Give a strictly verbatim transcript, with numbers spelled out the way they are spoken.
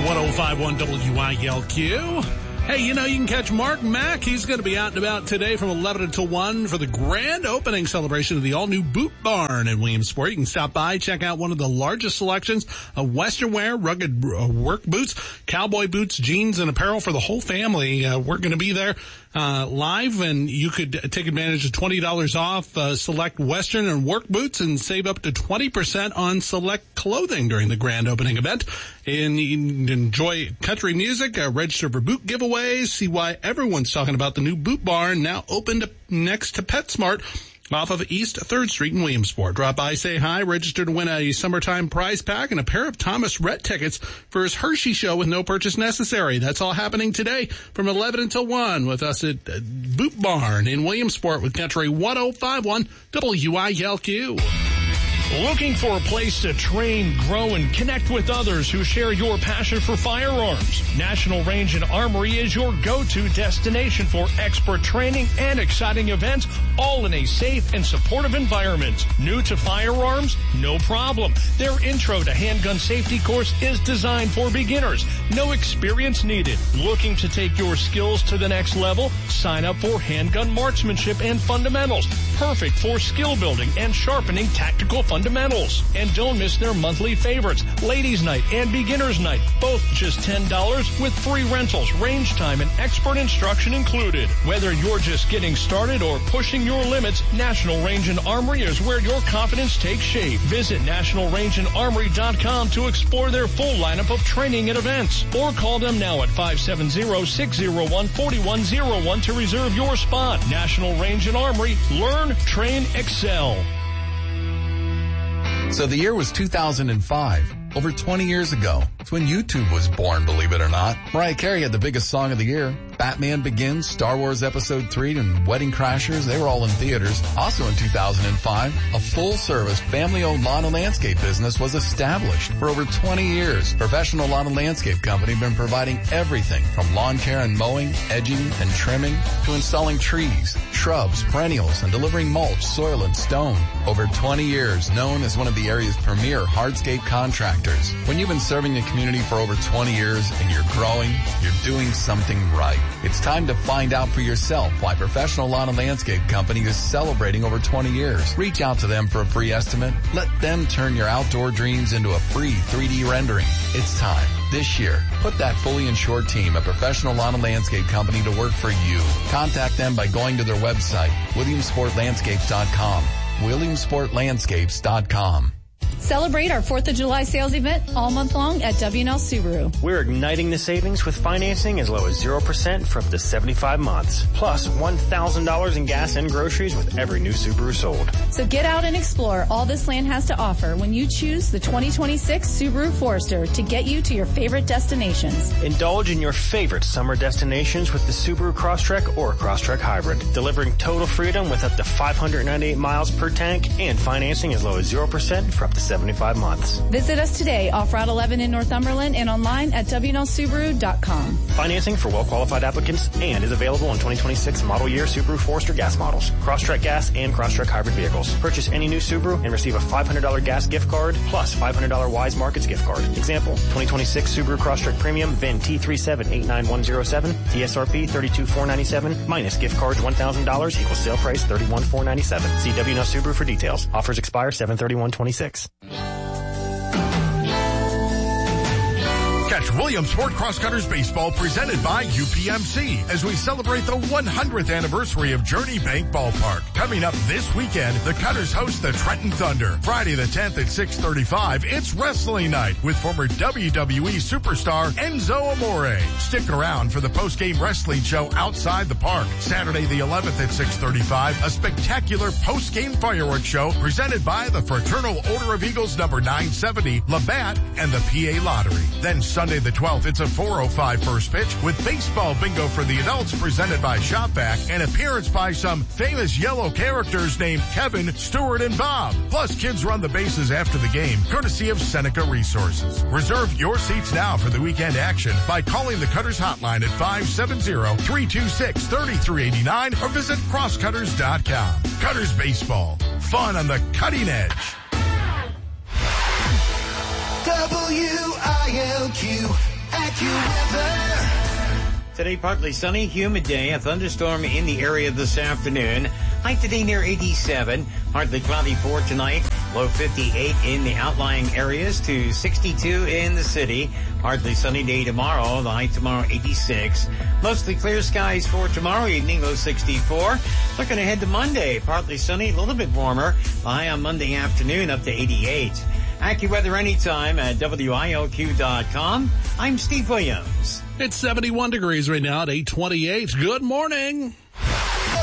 one oh five point one W I L Q. Hey, you know, you can catch Mark Mack. He's going to be out and about today from eleven until one for the grand opening celebration of the all-new Boot Barn in Williamsport. You can stop by, check out one of the largest selections of Western wear, rugged uh, work boots, cowboy boots, jeans, and apparel for the whole family. Uh, we're going to be there uh live, and you could take advantage of twenty dollars off uh, select Western and work boots and save up to twenty percent on select clothing during the grand opening event. And you can enjoy country music, uh, register for boot giveaways, see why everyone's talking about the new Boot Barn, now open to, next to PetSmart, off of East third Street in Williamsport. Drop by, say hi, register to win a summertime prize pack and a pair of Thomas Rhett tickets for his Hershey show with no purchase necessary. That's all happening today from eleven until one with us at Boot Barn in Williamsport with Country one oh five point one W I L Q. Looking for a place to train, grow, and connect with others who share your passion for firearms? National Range and Armory is your go-to destination for expert training and exciting events, all in a safe and supportive environment. New to firearms? No problem. Their Intro to Handgun Safety course is designed for beginners. No experience needed. Looking to take your skills to the next level? Sign up for Handgun Marksmanship and Fundamentals. Perfect for skill building and sharpening tactical fundamentals. And don't miss their monthly favorites, Ladies Night and Beginner's Night, both just ten dollars with free rentals, range time, and expert instruction included. Whether you're just getting started or pushing your limits, National Range and Armory is where your confidence takes shape. Visit national range and armory dot com to explore their full lineup of training and events. Or call them now at five seven zero, six zero one, four one zero one to reserve your spot. National Range and Armory. Learn, train, excel. So the year was two thousand five, over twenty years ago. It's when YouTube was born, believe it or not. Mariah Carey had the biggest song of the year. Batman Begins, Star Wars Episode three, and Wedding Crashers, they were all in theaters. Also in two thousand five, a full-service, family-owned lawn and landscape business was established. For over twenty years, Professional Lawn and Landscape Company have been providing everything from lawn care and mowing, edging, and trimming, to installing trees, shrubs, perennials, and delivering mulch, soil, and stone. Over twenty years, known as one of the area's premier hardscape contractors. When you've been serving the community for over twenty years and you're growing, you're doing something right. It's time to find out for yourself why Professional Lawn and Landscape Company is celebrating over twenty years. Reach out to them for a free estimate. Let them turn your outdoor dreams into a free three D rendering. It's time. This year, put that fully insured team at Professional Lawn and Landscape Company to work for you. Contact them by going to their website, williamsport landscapes dot com. williamsport landscapes dot com. Celebrate our fourth of July sales event all month long at W and L Subaru. We're igniting the savings with financing as low as zero percent for up to seventy-five months. Plus one thousand dollars in gas and groceries with every new Subaru sold. So get out and explore all this land has to offer when you choose the twenty twenty-six Subaru Forester to get you to your favorite destinations. Indulge in your favorite summer destinations with the Subaru Crosstrek or Crosstrek Hybrid. Delivering total freedom with up to five hundred ninety-eight miles per tank and financing as low as zero percent for up to seventy-five months. Visit us today off Route eleven in Northumberland and online at W N L Subaru dot com. Financing for well-qualified applicants and is available on twenty twenty-six model year Subaru Forester gas models, Crosstrek gas, and Crosstrek hybrid vehicles. Purchase any new Subaru and receive a five hundred dollars gas gift card plus five hundred dollars Wise Markets gift card. Example, twenty twenty-six Subaru Crosstrek Premium, V I N T three seven eight nine one zero seven, T S R P thirty-two thousand four hundred ninety-seven dollars minus gift cards one thousand dollars equals sale price thirty-one thousand four hundred ninety-seven dollars. See W N L Subaru for details. Offers expire seven thirty-one twenty-six. Catch Williamsport Crosscutters Baseball presented by U P M C as we celebrate the one hundredth anniversary of Journey Bank Ballpark. Coming up this weekend, the Cutters host the Trenton Thunder. Friday the tenth at six thirty-five, it's wrestling night with former W W E superstar Enzo Amore. Stick around for the post-game wrestling show outside the park. Saturday the eleventh at six thirty-five, a spectacular post-game fireworks show presented by the Fraternal Order of Eagles number nine seventy, Labatt, and the P A Lottery. Then Sunday the twelfth, it's a four oh five first pitch with baseball bingo for the adults presented by Shopback and appearance by some famous yellow characters named Kevin, Stuart, and Bob. Plus, kids run the bases after the game, courtesy of Seneca Resources. Reserve your seats now for the weekend action by calling the Cutters hotline at five seven zero, three two six, three three eight nine or visit crosscutters dot com. Cutters Baseball. Fun on the cutting edge. W I L Q Today, partly sunny, humid day, a thunderstorm in the area this afternoon. High today near eighty-seven, partly cloudy for tonight. Low fifty-eight in the outlying areas to sixty-two in the city. Partly sunny day tomorrow, the high tomorrow eighty-six. Mostly clear skies for tomorrow evening, low sixty-four. Looking ahead to Monday, partly sunny, a little bit warmer. The high on Monday afternoon up to eighty-eight. AccuWeather anytime at W I L Q dot com. I'm Steve Williams. It's seventy-one degrees right now at eight twenty-eight. Good morning.